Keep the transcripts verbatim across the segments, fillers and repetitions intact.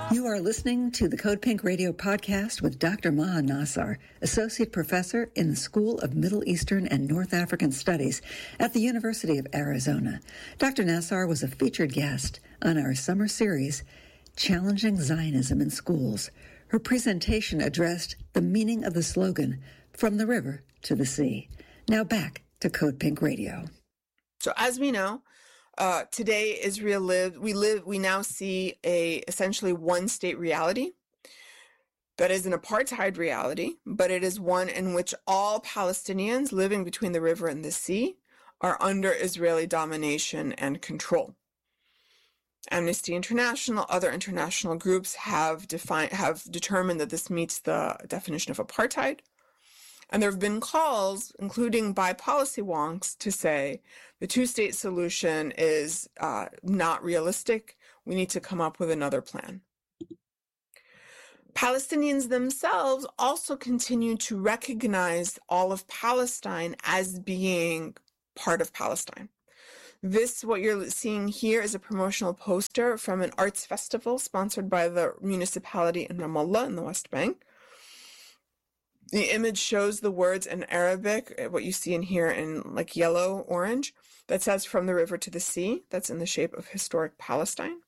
You are listening to the Code Pink Radio podcast with Doctor Maha Nassar, Associate Professor in the School of Middle Eastern and North African Studies at the University of Arizona. Doctor Nassar was a featured guest on our summer series, Challenging Zionism in Schools. Her presentation addressed the meaning of the slogan, From the River to the Sea. Now back to Code Pink Radio. So as we know, Uh, today, Israel live, we live, we now see a essentially one state reality that is an apartheid reality, but it is one in which all Palestinians living between the river and the sea are under Israeli domination and control. Amnesty International, other international groups have defined, have determined that this meets the definition of apartheid. And there have been calls, including by policy wonks, to say the two-state solution is uh, not realistic. We need to come up with another plan. Palestinians themselves also continue to recognize all of Palestine as being part of Palestine. This, what you're seeing here, is a promotional poster from an arts festival sponsored by the municipality in Ramallah in the West Bank. The image shows the words in Arabic, what you see in here in like yellow, orange, that says from the river to the sea. That's in the shape of historic Palestine.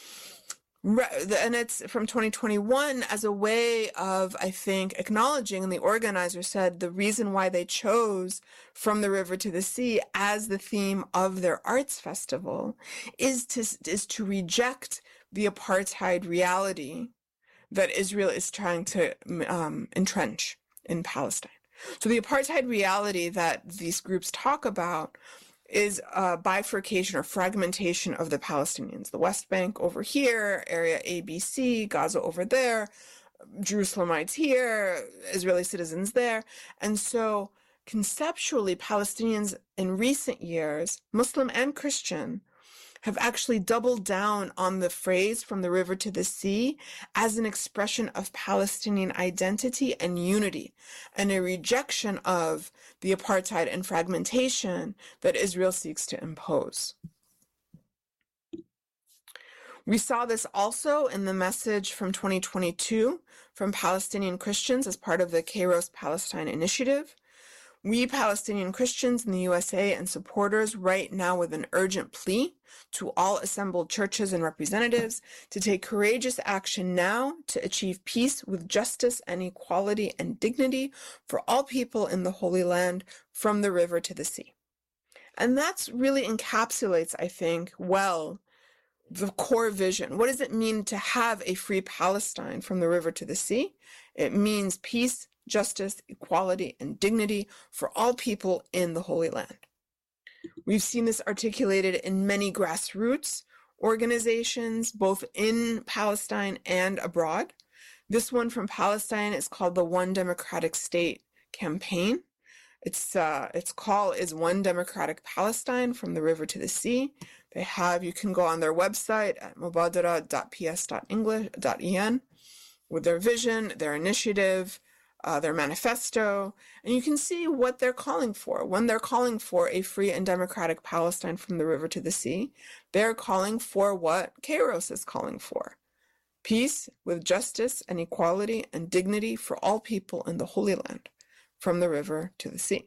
And it's from twenty twenty-one as a way of, I think, acknowledging, and the organizer said the reason why they chose From the River to the Sea as the theme of their arts festival is to, is to reject the apartheid reality that Israel is trying to um, entrench in Palestine. So the apartheid reality that these groups talk about is a bifurcation or fragmentation of the Palestinians. The West Bank over here, area A B C, Gaza over there, Jerusalemites here, Israeli citizens there. And so conceptually, Palestinians in recent years, Muslim and Christian, have actually doubled down on the phrase from the river to the sea as an expression of Palestinian identity and unity, and a rejection of the apartheid and fragmentation that Israel seeks to impose. We saw this also in the message from twenty twenty-two from Palestinian Christians as part of the Kairos Palestine Initiative. We Palestinian Christians in the U S A and supporters write now with an urgent plea to all assembled churches and representatives to take courageous action now to achieve peace with justice and equality and dignity for all people in the Holy Land from the river to the sea. And that's really encapsulates, I think, well, the core vision. What does it mean to have a free Palestine from the river to the sea? It means peace, justice, equality, and dignity for all people in the Holy Land. We've seen this articulated in many grassroots organizations, both in Palestine and abroad. This one from Palestine is called the One Democratic State Campaign. Its uh, its call is One Democratic Palestine from the River to the Sea. They have, you can go on their website at mubadara dot p s dot english dot e n with their vision, their initiative, Uh, their manifesto, and you can see what they're calling for. When they're calling for a free and democratic Palestine from the river to the sea, they're calling for what Kairos is calling for. Peace with justice and equality and dignity for all people in the Holy Land, from the river to the sea.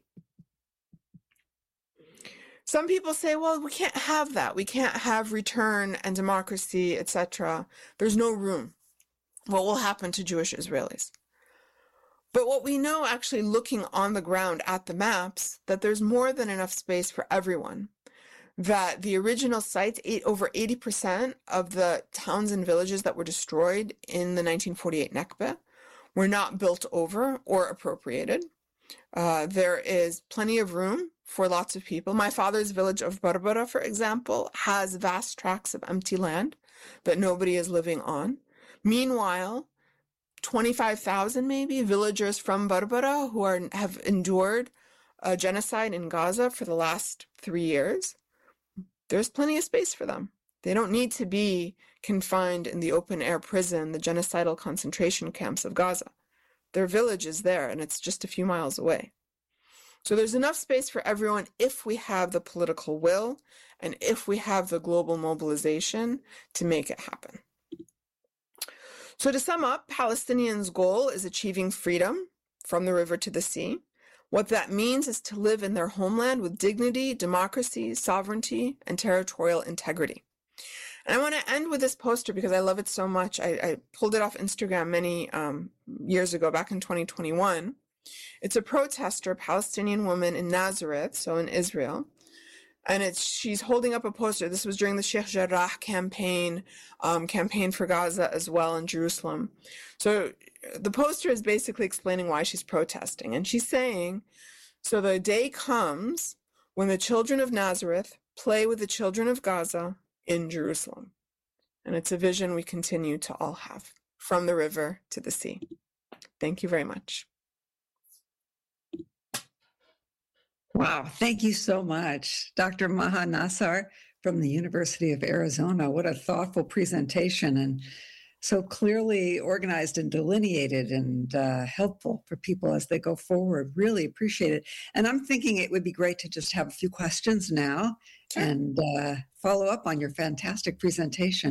Some people say, well, we can't have that. We can't have return and democracy, et cetera. There's no room. What will happen to Jewish Israelis? But what we know, actually looking on the ground at the maps, that there's more than enough space for everyone. That the original sites, eight, over eighty percent of the towns and villages that were destroyed in the nineteen forty-eight Nakba were not built over or appropriated. Uh, there is plenty of room for lots of people. My father's village of Barbara, for example, has vast tracts of empty land that nobody is living on. Meanwhile, twenty-five thousand maybe villagers from Barbara who are have endured a genocide in Gaza for the last three years. There's plenty of space for them. They don't need to be confined in the open-air prison, the genocidal concentration camps of Gaza. Their village is there, and it's just a few miles away. So there's enough space for everyone if we have the political will and if we have the global mobilization to make it happen. So to sum up, Palestinians' goal is achieving freedom from the river to the sea. What that means is to live in their homeland with dignity, democracy, sovereignty, and territorial integrity. And I want to end with this poster because I love it so much. I, I pulled it off Instagram many um, years ago, back in twenty twenty-one. It's a protester, Palestinian woman in Nazareth, so in Israel. And it's she's holding up a poster. This was during the Sheikh Jarrah campaign, um, campaign for Gaza as well in Jerusalem. So the poster is basically explaining why she's protesting. And she's saying, so the day comes when the children of Nazareth play with the children of Gaza in Jerusalem. And it's a vision we continue to all have, from the river to the sea. Thank you very much. Wow, thank you so much, Doctor Maha Nassar from the University of Arizona. What a thoughtful presentation, and so clearly organized and delineated and uh, helpful for people as they go forward. Really appreciate it. And I'm thinking it would be great to just have a few questions now. Sure. and uh, follow up on your fantastic presentation.